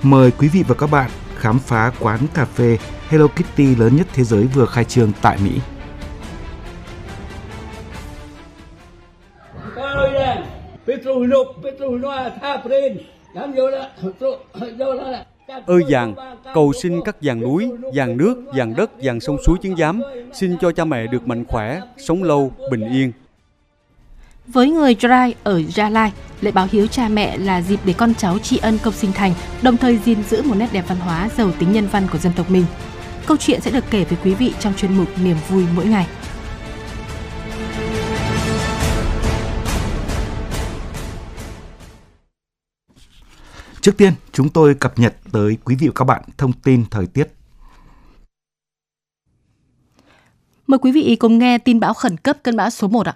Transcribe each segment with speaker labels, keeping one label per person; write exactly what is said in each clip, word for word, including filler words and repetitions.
Speaker 1: Mời quý vị và các bạn khám phá quán cà phê Hello Kitty lớn nhất thế giới vừa khai trương tại Mỹ.
Speaker 2: Ơi vàng, cầu xin các vàng núi, vàng nước, vàng đất, vàng sông suối chứng giám, xin cho cha mẹ được mạnh khỏe, sống lâu, bình yên.
Speaker 3: Với người Trai ở Gia Lai, lễ báo hiếu cha mẹ là dịp để con cháu tri ân công sinh thành, đồng thời gìn giữ một nét đẹp văn hóa giàu tính nhân văn của dân tộc mình. Câu chuyện sẽ được kể với quý vị trong chuyên mục Niềm vui mỗi ngày.
Speaker 1: Trước tiên, chúng tôi cập nhật tới quý vị và các bạn thông tin thời tiết.
Speaker 3: Mời quý vị cùng nghe tin bão khẩn cấp cơn bão số một ạ.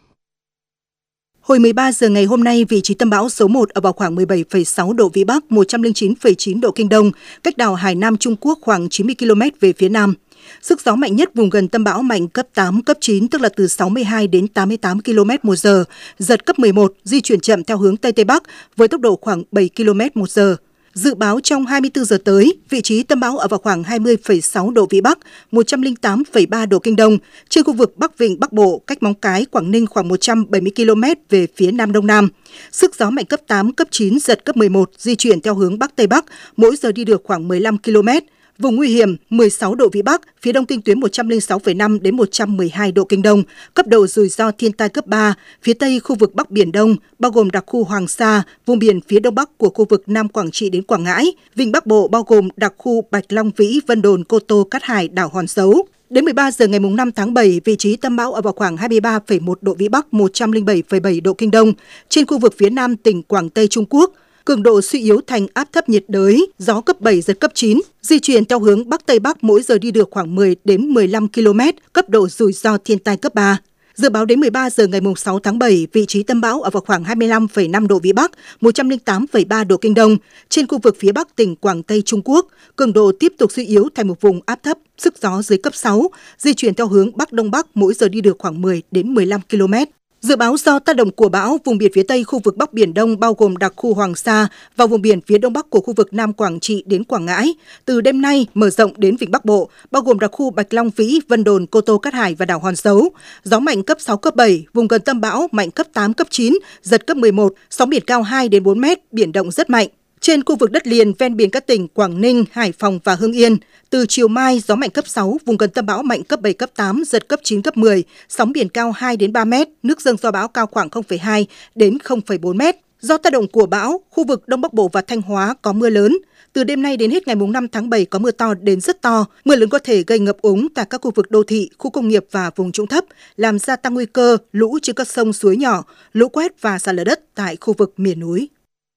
Speaker 4: Hồi mười ba giờ ngày hôm nay, vị trí tâm bão số một ở vào khoảng mười bảy phẩy sáu độ Vĩ Bắc, một trăm lẻ chín phẩy chín độ Kinh Đông, cách đảo Hải Nam Trung Quốc khoảng chín mươi ki lô mét về phía nam. Sức gió mạnh nhất vùng gần tâm bão mạnh cấp tám, cấp chín, tức là từ sáu mươi hai đến tám mươi tám ki lô mét một giờ, giật cấp mười một, di chuyển chậm theo hướng Tây Tây Bắc với tốc độ khoảng bảy ki lô mét một giờ. Dự báo trong hai mươi tư giờ tới, vị trí tâm bão ở vào khoảng hai mươi phẩy sáu độ Vĩ Bắc, một trăm lẻ tám phẩy ba độ Kinh Đông, trên khu vực Bắc Vịnh Bắc Bộ, cách Móng Cái, Quảng Ninh khoảng một trăm bảy mươi ki lô mét về phía Nam Đông Nam. Sức gió mạnh cấp tám, cấp chín, giật cấp mười một, di chuyển theo hướng Bắc Tây Bắc, mỗi giờ đi được khoảng mười lăm ki lô mét. Vùng nguy hiểm mười sáu độ Vĩ Bắc, phía đông kinh tuyến một trăm lẻ sáu phẩy năm đến một trăm mười hai độ Kinh Đông, cấp độ rủi ro thiên tai cấp ba, phía tây khu vực Bắc Biển Đông, bao gồm đặc khu Hoàng Sa, vùng biển phía đông bắc của khu vực Nam Quảng Trị đến Quảng Ngãi, vịnh Bắc Bộ bao gồm đặc khu Bạch Long Vĩ, Vân Đồn, Cô Tô, Cát Hải, đảo Hòn Sấu. Đến mười ba giờ ngày năm tháng bảy, vị trí tâm bão ở vào khoảng hai mươi ba phẩy một độ Vĩ Bắc, một trăm lẻ bảy phẩy bảy độ Kinh Đông, trên khu vực phía nam tỉnh Quảng Tây Trung Quốc. Cường độ suy yếu thành áp thấp nhiệt đới, gió cấp bảy, giật cấp chín, di chuyển theo hướng Bắc Tây Bắc, mỗi giờ đi được khoảng mười đến mười lăm ki lô mét, cấp độ rủi ro thiên tai cấp ba. Dự báo đến mười ba giờ ngày sáu tháng bảy, vị trí tâm bão ở vào khoảng hai mươi lăm phẩy năm độ Vĩ Bắc, một trăm lẻ tám phẩy ba độ Kinh Đông, trên khu vực phía Bắc tỉnh Quảng Tây Trung Quốc. Cường độ tiếp tục suy yếu thành một vùng áp thấp, sức gió dưới cấp sáu, di chuyển theo hướng Bắc Đông Bắc, mỗi giờ đi được khoảng mười đến mười lăm ki lô mét. Dự báo do tác động của bão, vùng biển phía Tây khu vực Bắc Biển Đông bao gồm đặc khu Hoàng Sa và vùng biển phía Đông Bắc của khu vực Nam Quảng Trị đến Quảng Ngãi, từ đêm nay mở rộng đến vịnh Bắc Bộ, bao gồm đặc khu Bạch Long Vĩ, Vân Đồn, Cô Tô, Cát Hải và đảo Hòn Sấu. Gió mạnh cấp sáu, cấp bảy, vùng gần tâm bão mạnh cấp tám, cấp chín, giật cấp mười một, sóng biển cao hai đến bốn mét, biển động rất mạnh. Trên khu vực đất liền ven biển các tỉnh Quảng Ninh, Hải Phòng và Hưng Yên, từ chiều mai gió mạnh cấp sáu, vùng gần tâm bão mạnh cấp bảy, cấp tám, giật cấp chín, cấp mười, sóng biển cao hai đến ba mét, nước dâng do bão cao khoảng không phẩy hai đến không phẩy bốn mét. Do tác động của bão, khu vực Đông Bắc Bộ và Thanh Hóa có mưa lớn. Từ đêm nay đến hết ngày năm tháng bảy có mưa to đến rất to, mưa lớn có thể gây ngập úng tại các khu vực đô thị, khu công nghiệp và vùng trũng thấp, làm gia tăng nguy cơ lũ trên các sông suối nhỏ, lũ quét và sạt lở đất tại khu vực miền núi.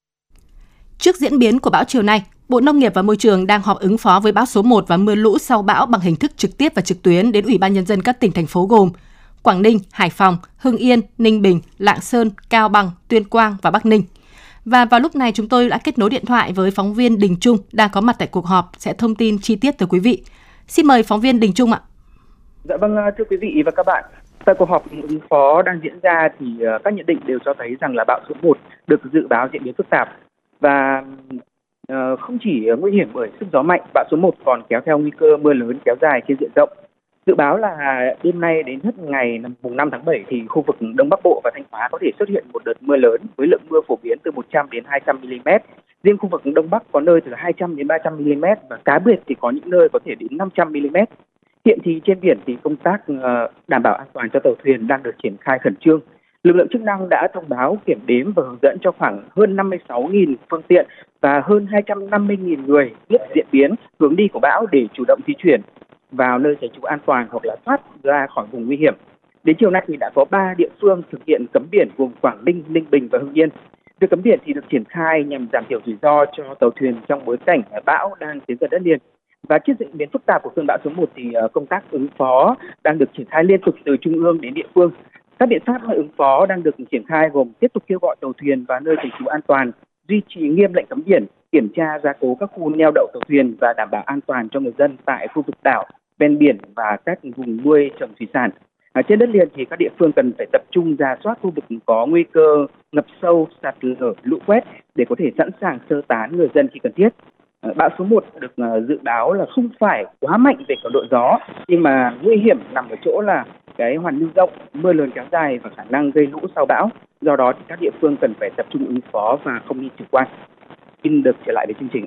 Speaker 3: Trước diễn biến của bão chiều nay, Bộ Nông nghiệp và Môi trường đang họp ứng phó với bão số một và mưa lũ sau bão bằng hình thức trực tiếp và trực tuyến đến Ủy ban Nhân dân các tỉnh, thành phố gồm Quảng Ninh, Hải Phòng, Hưng Yên, Ninh Bình, Lạng Sơn, Cao Bằng, Tuyên Quang và Bắc Ninh. Và vào lúc này chúng tôi đã kết nối điện thoại với phóng viên Đình Trung đang có mặt tại cuộc họp sẽ thông tin chi tiết tới quý vị. Xin mời phóng viên Đình Trung ạ.
Speaker 5: Dạ vâng, thưa quý vị và các bạn. Tại cuộc họp ứng phó đang diễn ra thì các nhận định đều cho thấy rằng là bão số một được dự báo diễn biến phức tạp. Và uh, không chỉ nguy hiểm bởi sức gió mạnh, bão số một còn kéo theo nguy cơ mưa lớn kéo dài trên diện rộng. Dự báo là đêm nay đến hết ngày mùng năm tháng bảy thì khu vực Đông Bắc Bộ và Thanh Hóa có thể xuất hiện một đợt mưa lớn với lượng mưa phổ biến từ một trăm đến hai trăm mi li mét. Riêng khu vực Đông Bắc có nơi từ hai trăm đến ba trăm mi li mét và cá biệt thì có những nơi có thể đến năm trăm mi li mét. Hiện thì trên biển thì công tác uh, đảm bảo an toàn cho tàu thuyền đang được triển khai khẩn trương. Lực lượng chức năng đã thông báo, kiểm đếm và hướng dẫn cho khoảng hơn năm mươi sáu nghìn phương tiện và hơn hai trăm năm mươi nghìn người biết diễn biến, hướng đi của bão để chủ động di chuyển vào nơi tránh trú an toàn hoặc là thoát ra khỏi vùng nguy hiểm. Đến chiều nay thì đã có ba địa phương thực hiện cấm biển gồm Quảng Ninh, Ninh Bình và Hưng Yên. Việc cấm biển thì được triển khai nhằm giảm thiểu rủi ro cho tàu thuyền trong bối cảnh bão đang tiến gần đất liền. Và trước diễn biến phức tạp của cơn bão số một thì công tác ứng phó đang được triển khai liên tục từ trung ương đến địa phương. Các biện pháp ứng phó đang được triển khai gồm tiếp tục kêu gọi tàu thuyền vào nơi tránh trú an toàn, duy trì nghiêm lệnh cấm biển, kiểm tra gia cố các khu neo đậu tàu thuyền và đảm bảo an toàn cho người dân tại khu vực đảo, ven biển và các vùng nuôi trồng thủy sản. À, trên đất liền thì các địa phương cần phải tập trung rà soát khu vực có nguy cơ ngập sâu, sạt lở, lũ quét để có thể sẵn sàng sơ tán người dân khi cần thiết. À, bão số một được uh, dự báo là không phải quá mạnh về cường độ gió, nhưng mà nguy hiểm nằm ở chỗ là cái hoàn lưu rộng, mưa lớn kéo dài và khả năng gây lũ sau bão. Do đó thì các địa phương cần phải tập trung ứng phó và không đi chủ quan. Xin được trở lại với chương trình.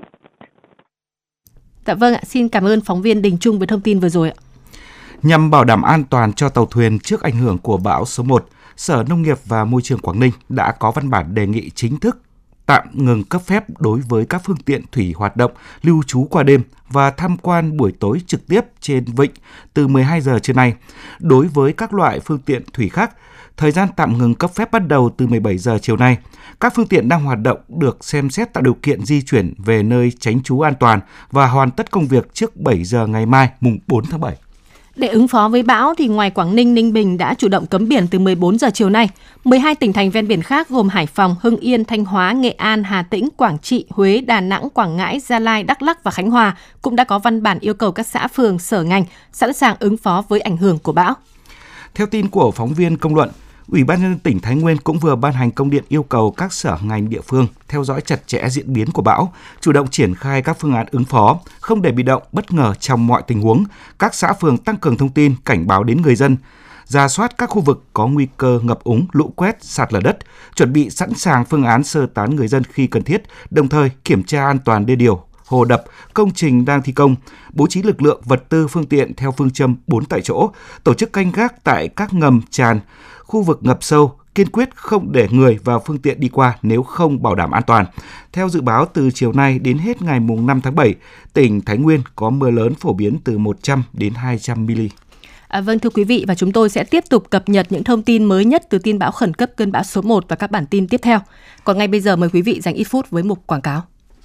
Speaker 3: Dạ vâng ạ, xin cảm ơn phóng viên Đình Trung với thông tin vừa rồi ạ.
Speaker 1: Nhằm bảo đảm an toàn cho tàu thuyền trước ảnh hưởng của bão số một, Sở Nông nghiệp và Môi trường Quảng Ninh đã có văn bản đề nghị chính thức tạm ngừng cấp phép đối với các phương tiện thủy hoạt động, lưu trú qua đêm và tham quan buổi tối trực tiếp trên vịnh từ mười hai giờ trưa nay. Đối với các loại phương tiện thủy khác, thời gian tạm ngừng cấp phép bắt đầu từ mười bảy giờ chiều nay. Các phương tiện đang hoạt động được xem xét tạo điều kiện di chuyển về nơi tránh trú an toàn và hoàn tất công việc trước bảy giờ ngày mai, mùng bốn tháng bảy.
Speaker 3: Để ứng phó với bão thì ngoài Quảng Ninh, Ninh Bình đã chủ động cấm biển từ mười bốn giờ chiều nay. mười hai tỉnh thành ven biển khác gồm Hải Phòng, Hưng Yên, Thanh Hóa, Nghệ An, Hà Tĩnh, Quảng Trị, Huế, Đà Nẵng, Quảng Ngãi, Gia Lai, Đắk Lắk và Khánh Hòa cũng đã có văn bản yêu cầu các xã phường, sở ngành sẵn sàng ứng phó với ảnh hưởng của bão.
Speaker 1: Theo tin của phóng viên Công luận, Ủy ban nhân dân tỉnh Thái Nguyên cũng vừa ban hành công điện yêu cầu các sở ngành địa phương theo dõi chặt chẽ diễn biến của bão, chủ động triển khai các phương án ứng phó, không để bị động, bất ngờ trong mọi tình huống. Các xã phường tăng cường thông tin, cảnh báo đến người dân, rà soát các khu vực có nguy cơ ngập úng, lũ quét, sạt lở đất, chuẩn bị sẵn sàng phương án sơ tán người dân khi cần thiết, đồng thời kiểm tra an toàn đê điều, hồ đập, công trình đang thi công, bố trí lực lượng, vật tư, phương tiện theo phương châm bốn tại chỗ, tổ chức canh gác tại các ngầm, tràn, khu vực ngập sâu, kiên quyết không để người và phương tiện đi qua nếu không bảo đảm an toàn. Theo dự báo, từ chiều nay đến hết ngày mùng năm tháng bảy, tỉnh Thái Nguyên có mưa lớn phổ biến từ một trăm đến hai trăm mi-li-mét.
Speaker 3: À, vâng thưa quý vị, và chúng tôi sẽ tiếp tục cập nhật những thông tin mới nhất từ tin bão khẩn cấp cơn bão số một và các bản tin tiếp theo. Còn ngay bây giờ mời quý vị dành ít phút với mục quảng cáo.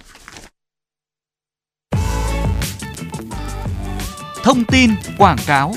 Speaker 6: Thông tin quảng cáo.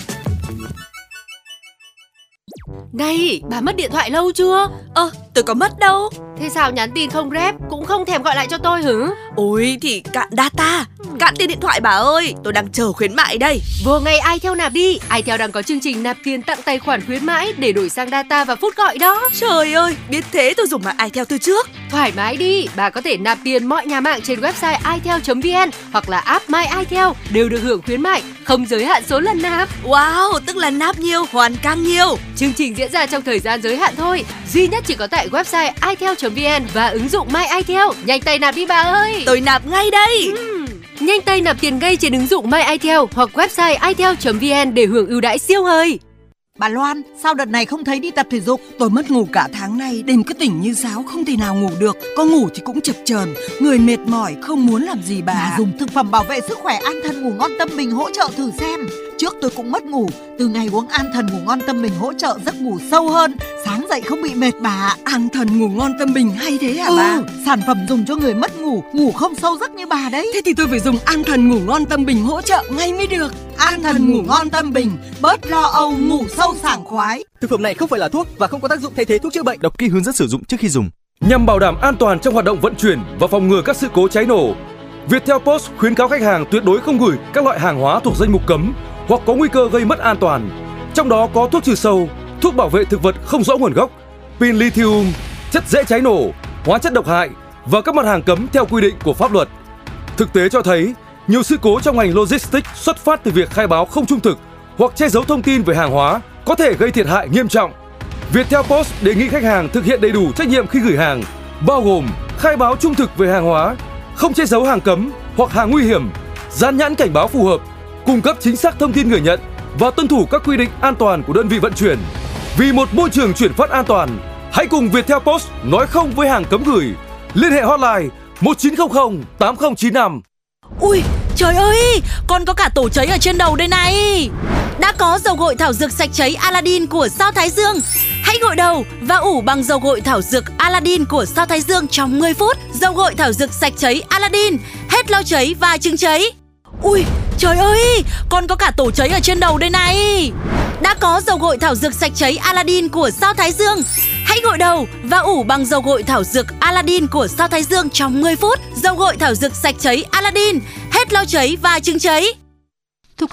Speaker 7: Này, bà mất điện thoại lâu chưa?
Speaker 8: Ơ, tôi có mất đâu.
Speaker 7: Thế sao nhắn tin không rep, cũng không thèm gọi lại cho tôi hử?
Speaker 8: Ôi thì cạn data, cạn tiền điện thoại bà ơi, tôi đang chờ khuyến mại đây.
Speaker 7: Vừa ngày iTel nạp đi, iTel đang có chương trình nạp tiền tặng tài khoản khuyến mãi để đổi sang data và phút gọi đó.
Speaker 8: Trời ơi, biết thế tôi dùng mạng iTel từ trước.
Speaker 7: Thoải mái đi, bà có thể nạp tiền mọi nhà mạng trên website itel chấm vn hoặc là app My iTel đều được hưởng khuyến mại, không giới hạn số lần nạp.
Speaker 8: Wow, tức là nạp nhiều, hoàn càng nhiều.
Speaker 7: Chương trình diễn ra trong thời gian giới hạn thôi, duy nhất chỉ có tại website itel chấm vn và ứng dụng My iTel. Nhanh tay nạp đi bà ơi.
Speaker 8: Tôi nạp ngay đây.
Speaker 7: Uhm. Nhanh tay nạp tiền ngay trên ứng dụng My iTel hoặc website itel chấm vn để hưởng ưu đãi siêu hời.
Speaker 9: Bà Loan, sao đợt này không thấy đi tập thể dục? Tôi mất ngủ cả tháng nay, đêm cứ tỉnh như sáo, không thể nào ngủ được. Có ngủ thì cũng chập chờn, người mệt mỏi, không muốn làm gì bà.
Speaker 10: Bà dùng thực phẩm bảo vệ sức khỏe An Thần Ngủ Ngon Tâm Bình hỗ trợ thử xem. Trước tôi cũng mất ngủ, từ ngày uống An Thần Ngủ Ngon Tâm Bình hỗ trợ giấc ngủ sâu hơn, sáng dậy không bị mệt bà.
Speaker 9: An Thần Ngủ Ngon Tâm Bình hay thế hả
Speaker 10: ừ,
Speaker 9: bà?
Speaker 10: Sản phẩm dùng cho người mất ngủ, ngủ không sâu giấc như bà đấy.
Speaker 9: Thế thì tôi phải dùng An Thần Ngủ Ngon Tâm Bình hỗ trợ ngay mới được.
Speaker 10: An Thần Ngủ Ngon Tâm Bình, bớt lo âu, ngủ sâu sảng khoái.
Speaker 11: Thực phẩm này không phải là thuốc và không có tác dụng thay thế thuốc chữa bệnh. Đọc kỹ hướng dẫn sử dụng trước khi dùng. Nhằm bảo đảm an toàn trong hoạt động vận chuyển và phòng ngừa các sự cố cháy nổ, Viettel Post khuyến cáo khách hàng tuyệt đối không gửi các loại hàng hóa thuộc danh mục cấm hoặc có nguy cơ gây mất an toàn. Trong đó có thuốc trừ sâu, thuốc bảo vệ thực vật không rõ nguồn gốc, pin lithium, chất dễ cháy nổ, hóa chất độc hại và các mặt hàng cấm theo quy định của pháp luật. Thực tế cho thấy, nhiều sự cố trong ngành logistics xuất phát từ việc khai báo không trung thực hoặc che giấu thông tin về hàng hóa có thể gây thiệt hại nghiêm trọng. Viettel Post đề nghị khách hàng thực hiện đầy đủ trách nhiệm khi gửi hàng, bao gồm khai báo trung thực về hàng hóa, không che giấu hàng cấm hoặc hàng nguy hiểm, dán nhãn cảnh báo phù hợp, cung cấp chính xác thông tin người nhận và tuân thủ các quy định an toàn của đơn vị vận chuyển. Vì một môi trường chuyển phát an toàn, hãy cùng Viettel Post nói không với hàng cấm gửi. Liên hệ hotline một chín không không tám không chín năm.
Speaker 8: Ui, trời ơi, còn có cả tổ cháy ở trên đầu đây này. Đã có dầu gội thảo dược sạch cháy Aladdin của Sao Thái Dương. Hãy gội đầu và ủ bằng dầu gội thảo dược Aladdin của Sao Thái Dương trong mười phút. Dầu gội thảo dược sạch cháy Aladdin, hết lau cháy và chứng cháy. Ui, trời ơi, còn có cả tổ cháy ở trên đầu đây này. Đã có dầu gội thảo dược sạch cháy Aladdin của Sao Thái Dương. Hãy gội đầu và ủ bằng dầu gội thảo dược Aladdin của Sao Thái Dương trong mười phút. Dầu gội thảo dược sạch cháy Aladdin, hết lau cháy và chứng cháy.
Speaker 3: Thưa quý vị,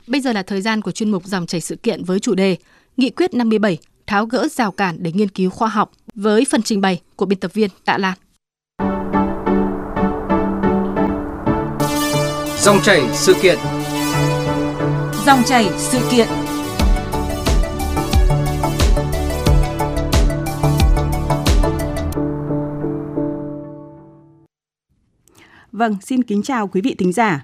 Speaker 3: Bây giờ là thời gian của chuyên mục Dòng chảy sự kiện với chủ đề Nghị quyết năm mươi bảy tháo gỡ rào cản để nghiên cứu khoa học, với phần trình bày của biên tập viên Tạ Lan.
Speaker 6: Dòng chảy sự kiện.
Speaker 9: Dòng chảy sự kiện.
Speaker 12: Vâng, xin kính chào quý vị thính giả.